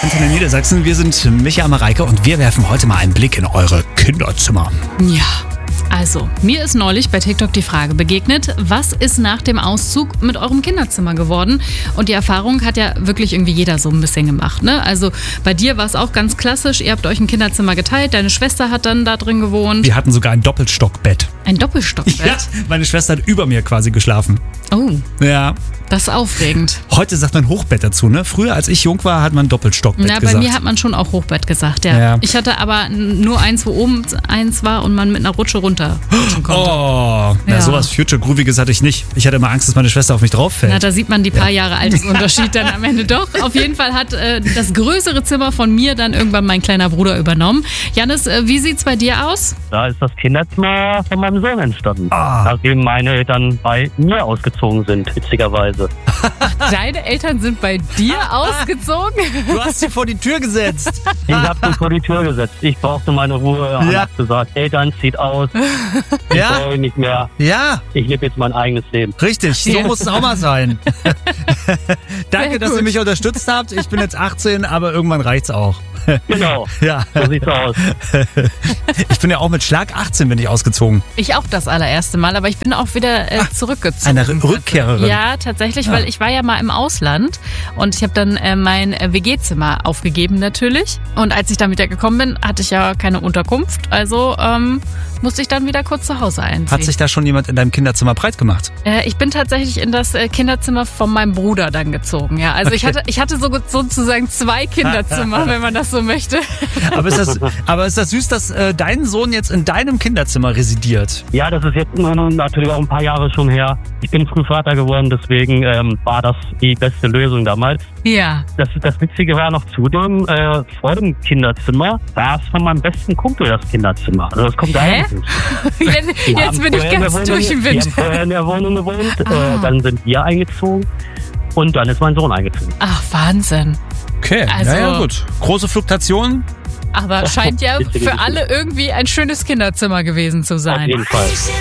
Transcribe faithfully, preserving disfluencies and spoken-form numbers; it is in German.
Antenne Niedersachsen, wir sind Micha, Mareike und wir werfen heute mal einen Blick in eure Kinderzimmer. Ja, also mir ist neulich bei TikTok die Frage begegnet, was ist nach dem Auszug mit eurem Kinderzimmer geworden? Und die Erfahrung hat ja wirklich irgendwie jeder so ein bisschen gemacht, ne? Also bei dir war es auch ganz klassisch, ihr habt euch ein Kinderzimmer geteilt, deine Schwester hat dann da drin gewohnt. Wir hatten sogar ein Doppelstockbett. Ein Doppelstockbett? Ja, meine Schwester hat über mir quasi geschlafen. Oh, Ja. das ist aufregend. Heute sagt man Hochbett dazu, ne? Früher, als ich jung war, hat man Doppelstockbett Na, bei gesagt. mir hat man schon auch Hochbett gesagt, ja. Ja. Ich hatte aber nur eins, wo oben eins war und man mit einer Rutsche runter rutschen konnte. Oh, na, Ja. sowas Future Grooviges hatte ich nicht. Ich hatte immer Angst, dass meine Schwester auf mich drauf fällt. Na, da sieht man die paar Jahre Altersunterschied dann am Ende doch. Auf jeden Fall hat äh, das größere Zimmer von mir dann irgendwann mein kleiner Bruder übernommen. Jannis, äh, wie sieht's bei dir aus? Da ist das Kinderzimmer von meinem Sohn entstanden. Ah. Nachdem meine Eltern bei mir ausgezogen sind, witzigerweise. Deine Eltern sind bei dir ausgezogen? Du hast sie vor die Tür gesetzt. Ich habe sie vor die Tür gesetzt. Ich brauchte meine Ruhe und Ja. habe gesagt, Eltern, zieht aus. Ich Ja, brauche nicht mehr. ja, Ich lebe jetzt mein eigenes Leben. richtig. So Ja. muss es auch mal sein. Danke, Sehr dass ihr gut. mich unterstützt habt. Ich bin jetzt achtzehn, aber irgendwann reicht's auch. Genau, Ja, so sieht's aus. ich bin ja auch mit Schlag achtzehn bin ich ausgezogen. Ich auch das allererste Mal, aber ich bin auch wieder äh, zurückgezogen. Eine R- Rückkehrerin. Ja, tatsächlich, Ja. weil ich war ja mal im Ausland und ich habe dann äh, mein äh, W G-Zimmer aufgegeben natürlich. Und als ich dann wieder gekommen bin, hatte ich ja keine Unterkunft, also ähm, musste ich dann wieder kurz zu Hause einziehen. Hat sich da schon jemand in deinem Kinderzimmer breit gemacht? Äh, ich bin tatsächlich in das äh, Kinderzimmer von meinem Bruder dann gezogen. Ja, also ich Okay. hatte, ich hatte so, sozusagen zwei Kinderzimmer, wenn man das so möchte. Aber ist das, aber ist das süß, dass äh, dein Sohn jetzt in deinem Kinderzimmer residiert? Ja, das ist jetzt immer noch natürlich auch ein paar Jahre schon her. Ich bin früh Vater geworden, deswegen ähm, war das die beste Lösung damals. Ja. Das, das Witzige war noch zudem, äh, vor dem Kinderzimmer war es von meinem besten Kumpel das Kinderzimmer. Also das kommt Hä? daher. Jetzt, Die jetzt haben bin ich vorher in der ganz Wohnung- durch den Die Wind. haben vorher in der Wohnung gewohnt, Ah. äh, dann sind wir eingezogen und dann ist mein Sohn eingezogen. Ach, Wahnsinn. Okay, Also- na ja gut. Große Fluktuation. Aber scheint ja Witzige für alle irgendwie ein schönes Kinderzimmer gewesen zu Auf sein. jeden Fall.